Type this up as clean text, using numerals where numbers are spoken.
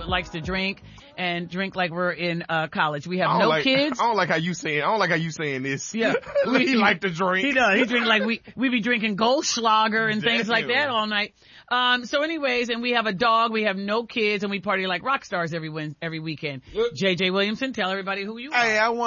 likes to drink and drink like we're in college. We have no kids. I don't like how you saying this. Yeah. He like to drink. He does. He drink like we be drinking Goldschlager and things like that all night. So anyways, and we have a dog, we have no kids, and we party like rock stars every weekend. JJ Williamson, tell everybody who you are. Hey, I want